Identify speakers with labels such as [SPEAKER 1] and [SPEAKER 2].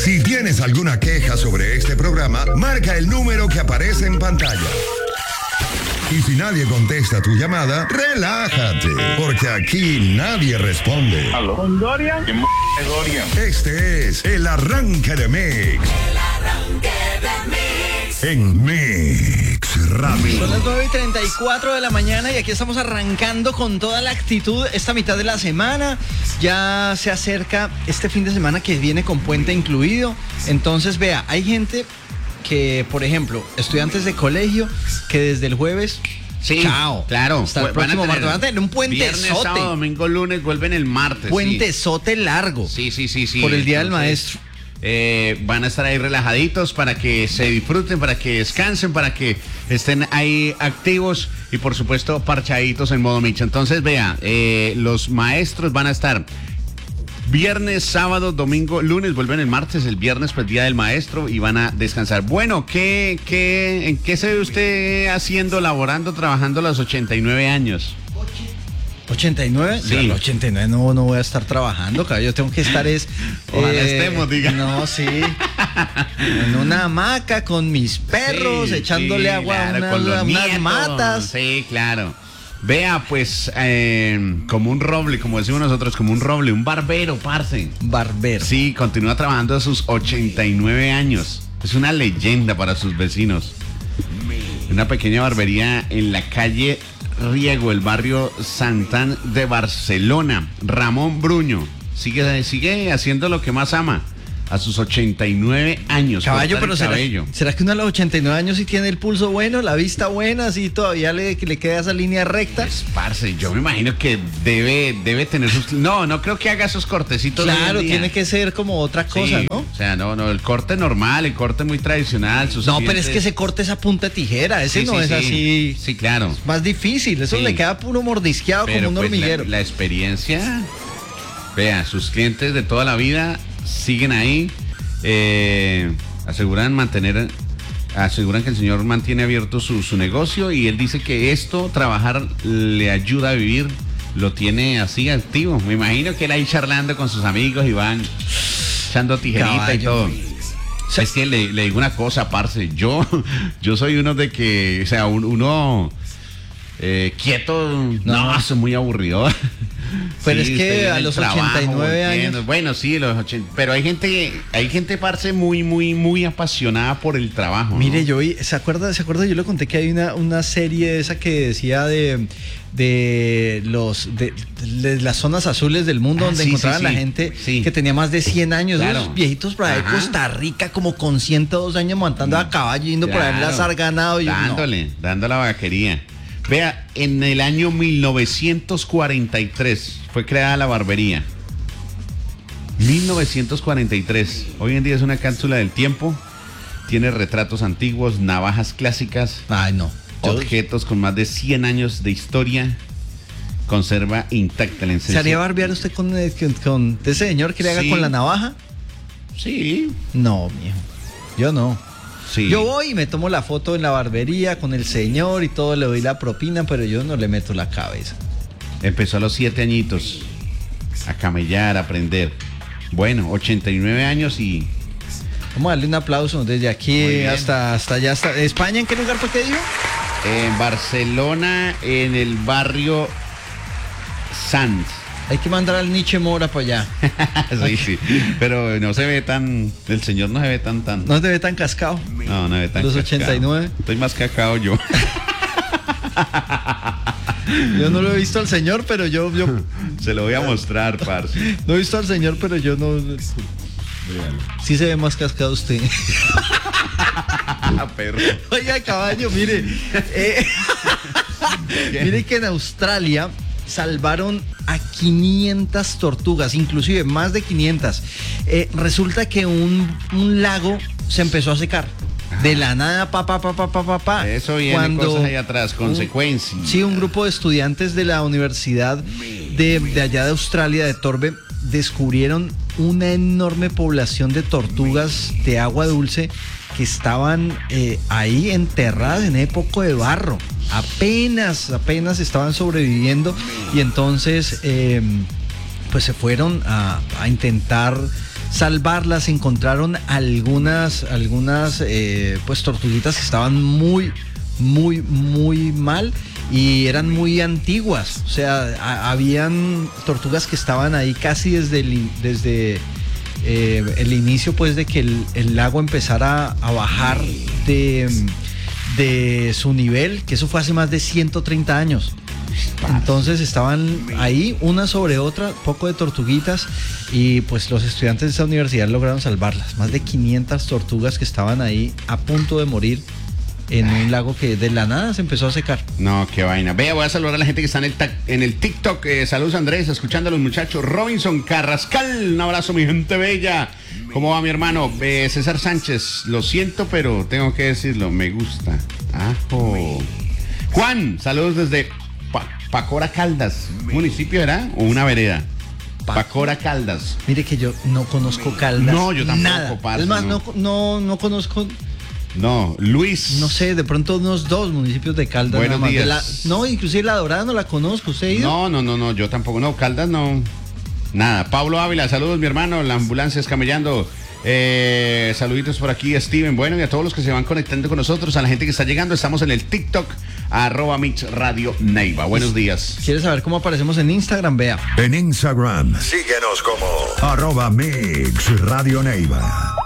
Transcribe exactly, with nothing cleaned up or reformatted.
[SPEAKER 1] Si tienes alguna queja sobre este programa, marca el número que aparece en pantalla. Y si nadie contesta tu llamada, relájate, porque aquí nadie responde.
[SPEAKER 2] ¿Aló? ¿Con Dorian? ¿Qué m*** es Dorian?
[SPEAKER 1] Este es el arranque de Mix.
[SPEAKER 3] El arranque de Mix.
[SPEAKER 1] En Mix Radio.
[SPEAKER 4] Son las nueve y treinta y cuatro de la mañana y aquí estamos arrancando con toda la actitud esta mitad de la semana. Ya se acerca este fin de semana que viene con puente incluido. Entonces, vea, hay gente que, por ejemplo, estudiantes de colegio que desde el jueves,
[SPEAKER 5] sí,
[SPEAKER 4] chao,
[SPEAKER 5] claro,
[SPEAKER 4] hasta el
[SPEAKER 5] van
[SPEAKER 4] próximo
[SPEAKER 5] a tener
[SPEAKER 4] martes, van a tener un puentezote.
[SPEAKER 5] Viernes, sábado, domingo, lunes, vuelven el martes.
[SPEAKER 4] Puentezote
[SPEAKER 5] sí.
[SPEAKER 4] largo.
[SPEAKER 5] Sí, sí, sí, sí.
[SPEAKER 4] Por el Día
[SPEAKER 5] Entonces,
[SPEAKER 4] del Maestro.
[SPEAKER 5] Eh, van a estar ahí relajaditos para que se disfruten, para que descansen, para que estén ahí activos y por supuesto parchaditos en modo Mix. Entonces, vea, eh, los maestros van a estar viernes, sábado, domingo, lunes, vuelven el martes, el viernes pues Día del Maestro y van a descansar. Bueno, ¿qué, qué, ¿en qué se ve usted haciendo, laborando, trabajando a los ochenta y nueve años?
[SPEAKER 4] ¿ochenta y nueve?
[SPEAKER 5] Sí.
[SPEAKER 4] No, a los ochenta y nueve no, no voy a estar trabajando, cabrón. Yo tengo que estar es...
[SPEAKER 5] Ojalá estemos, diga.
[SPEAKER 4] No, sí. En una hamaca con mis perros,
[SPEAKER 5] Sí,
[SPEAKER 4] echándole
[SPEAKER 5] sí,
[SPEAKER 4] agua
[SPEAKER 5] claro,
[SPEAKER 4] a una-
[SPEAKER 5] con los
[SPEAKER 4] a unas
[SPEAKER 5] nietos.
[SPEAKER 4] matas.
[SPEAKER 5] Sí, claro. Vea, pues, eh, como un roble, como decimos nosotros, como un roble, un barbero, parce.
[SPEAKER 4] Barbero.
[SPEAKER 5] Sí, continúa trabajando a sus ochenta y nueve años. Es una leyenda para sus vecinos. Una pequeña barbería en la calle Riego, el barrio Santán de Barcelona. Ramón Bruño sigue, sigue haciendo lo que más ama. A sus ochenta y nueve años.
[SPEAKER 4] Caballo,
[SPEAKER 5] cortar
[SPEAKER 4] pero
[SPEAKER 5] el
[SPEAKER 4] ¿será,
[SPEAKER 5] cabello.
[SPEAKER 4] ¿será que uno a los ochenta y nueve años sí tiene el pulso bueno, la vista buena, así todavía le, le queda esa línea recta?
[SPEAKER 5] Pues, parce, yo me imagino que debe, debe tener sus... No, no creo que haga esos cortecitos.
[SPEAKER 4] Claro,
[SPEAKER 5] hoy en día.
[SPEAKER 4] tiene que ser como otra cosa,
[SPEAKER 5] Sí,
[SPEAKER 4] ¿no?
[SPEAKER 5] O sea, no, no, el corte normal, el corte muy tradicional. Sus
[SPEAKER 4] No, pero es
[SPEAKER 5] clientes-
[SPEAKER 4] que se corte esa punta de tijera, ese
[SPEAKER 5] Sí,
[SPEAKER 4] no
[SPEAKER 5] sí,
[SPEAKER 4] es
[SPEAKER 5] sí.
[SPEAKER 4] así.
[SPEAKER 5] Sí, claro.
[SPEAKER 4] Más difícil, eso
[SPEAKER 5] Sí.
[SPEAKER 4] le queda puro mordisqueado
[SPEAKER 5] Pero
[SPEAKER 4] como un
[SPEAKER 5] pues,
[SPEAKER 4] hormiguero.
[SPEAKER 5] La, la experiencia, vea, sus clientes de toda la vida siguen ahí, eh, aseguran mantener, aseguran que el señor mantiene abierto su, su negocio y él dice que esto, trabajar, le ayuda a vivir, lo tiene así activo. Me imagino que él ahí charlando con sus amigos y van echando tijerita y
[SPEAKER 4] Caballo.
[SPEAKER 5] todo. O sea, es que le, le digo una cosa, parce, yo, yo soy uno de que, o sea, un- uno eh, quieto, no, eso es muy aburrido.
[SPEAKER 4] Pero
[SPEAKER 5] Sí,
[SPEAKER 4] es que
[SPEAKER 5] estoy en
[SPEAKER 4] a
[SPEAKER 5] el
[SPEAKER 4] los
[SPEAKER 5] trabajo,
[SPEAKER 4] ochenta y nueve
[SPEAKER 5] entiendo.
[SPEAKER 4] años.
[SPEAKER 5] Bueno, sí, los ochenta, pero hay gente, hay gente, parce, muy, muy, muy apasionada por el trabajo. ¿no?
[SPEAKER 4] Mire, yo vi, ¿se acuerda? ¿Se acuerda? Yo le conté que hay una, una serie esa que decía de, de los de, de las zonas azules del mundo,
[SPEAKER 5] Ah,
[SPEAKER 4] donde
[SPEAKER 5] sí,
[SPEAKER 4] encontraban
[SPEAKER 5] sí,
[SPEAKER 4] la
[SPEAKER 5] sí.
[SPEAKER 4] gente
[SPEAKER 5] Sí.
[SPEAKER 4] que tenía más de cien años,
[SPEAKER 5] Claro.
[SPEAKER 4] esos viejitos por ahí de
[SPEAKER 5] Ajá.
[SPEAKER 4] Costa Rica, como con ciento dos años montando a caballo, yendo por ahí a
[SPEAKER 5] Claro.
[SPEAKER 4] lazar ganado. Y yo, no.
[SPEAKER 5] dándole, dando la vaquería. Vea, en el año mil novecientos cuarenta y tres fue creada la barbería. mil novecientos cuarenta y tres. Hoy en día es una cápsula del tiempo. Tiene retratos antiguos, navajas clásicas,
[SPEAKER 4] Ay, no. Yo-
[SPEAKER 5] objetos con más de cien años de historia. Conserva intacta la
[SPEAKER 4] ¿Se
[SPEAKER 5] esencia.
[SPEAKER 4] haría barbear usted con, eh, con, con ese señor que le haga
[SPEAKER 5] Sí.
[SPEAKER 4] con la navaja?
[SPEAKER 5] Sí,
[SPEAKER 4] No, mijo. Yo no.
[SPEAKER 5] sí.
[SPEAKER 4] Yo voy y me tomo la foto en la barbería con el señor y todo, le doy la propina, pero yo no le meto la cabeza.
[SPEAKER 5] Empezó a los siete añitos a camellar, a aprender. Bueno, ochenta y nueve años y
[SPEAKER 4] Vamos a darle un aplauso desde aquí
[SPEAKER 5] Muy bien.
[SPEAKER 4] hasta, hasta allá. Hasta ¿España en qué lugar fue que dijo?
[SPEAKER 5] en Barcelona, en el barrio Sanz.
[SPEAKER 4] Hay que mandar al Nietzsche Mora para allá.
[SPEAKER 5] Sí, sí. Pero no se ve tan. El señor no se ve tan tan.
[SPEAKER 4] No te ve tan cascado.
[SPEAKER 5] No, no se ve tan.
[SPEAKER 4] Los
[SPEAKER 5] cascado.
[SPEAKER 4] ochenta y nueve.
[SPEAKER 5] Estoy más cacao yo.
[SPEAKER 4] Yo no lo he visto al señor, pero yo, yo
[SPEAKER 5] Se lo voy a mostrar, parce.
[SPEAKER 4] no he visto al señor, pero yo no. Sí se ve más cascado usted.
[SPEAKER 5] Ah, perro.
[SPEAKER 4] Oiga, caballo, mire. eh, mire que en Australia salvaron a quinientas tortugas, inclusive más de quinientas. Eh, resulta que un, un lago se empezó a secar. De la nada, pa, pa, pa, pa, pa, pa, pa.
[SPEAKER 5] Eso viene cosas ahí atrás, consecuencias.
[SPEAKER 4] Sí, un grupo de estudiantes de la Universidad de, de allá de Australia, de Torbe, descubrieron una enorme población de tortugas de agua dulce que estaban eh, ahí enterradas en época de barro. Apenas, apenas estaban sobreviviendo y entonces eh, pues se fueron a, a intentar salvarlas. Encontraron algunas, algunas eh, pues tortuguitas que estaban muy, muy, muy mal y eran muy antiguas. O sea, a, habían tortugas que estaban ahí casi desde el, desde eh, el inicio, pues, de que el, el lago empezara a bajar de, de su nivel, que eso fue hace más de ciento treinta años. Entonces estaban ahí una sobre otra, poco de tortuguitas, y pues los estudiantes de esa universidad lograron salvarlas. Más de quinientas tortugas que estaban ahí a punto de morir en un lago que de la nada se empezó a secar.
[SPEAKER 5] No, qué vaina. Vea, voy a saludar a la gente que está en el, en el TikTok. Eh, saludos, Andrés, escuchando a los muchachos. Robinson Carrascal, un abrazo, mi gente bella. ¿Cómo va mi hermano? Eh, César Sánchez, lo siento, pero tengo que decirlo, me gusta. Ajo. Juan, saludos desde Pa Pacora Caldas. ¿Municipio era o una vereda? Pacora Caldas.
[SPEAKER 4] Mire que yo no conozco Caldas.
[SPEAKER 5] No, yo tampoco,
[SPEAKER 4] nada.
[SPEAKER 5] parce,
[SPEAKER 4] Es más,
[SPEAKER 5] no.
[SPEAKER 4] no, no, no conozco.
[SPEAKER 5] No, Luis.
[SPEAKER 4] No sé, de pronto unos dos municipios de Caldas.
[SPEAKER 5] Buenos
[SPEAKER 4] nada más.
[SPEAKER 5] días.
[SPEAKER 4] De la, no, inclusive la Dorada no la conozco. ¿Usted ha ido?
[SPEAKER 5] No, no, no, no, yo tampoco. No, Caldas no. Nada. Pablo Ávila, saludos, mi hermano. La ambulancia escamellando. Eh, saluditos por aquí, Steven. Bueno, y a todos los que se van conectando con nosotros, a la gente que está llegando, estamos en el TikTok, arroba Mix Radio Neiva. Buenos días.
[SPEAKER 4] ¿Quieres saber cómo aparecemos en Instagram? Vea.
[SPEAKER 1] En Instagram, síguenos como arroba Mix Radio Neiva.